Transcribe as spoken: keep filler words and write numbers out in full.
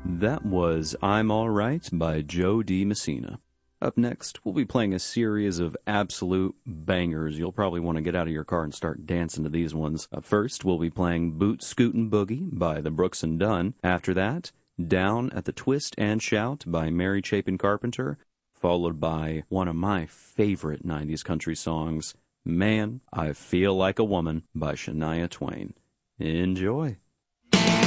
That was I'm All Right by Joe D. Messina. Up next, we'll be playing a series of absolute bangers. You'll probably want to get out of your car and start dancing to these ones. Uh, first, we'll be playing Boot Scootin' Boogie by the Brooks and Dunn. After that, Down at the Twist and Shout by Mary Chapin Carpenter, followed by one of my favorite nineties country songs, Man, I Feel Like a Woman by Shania Twain. Enjoy.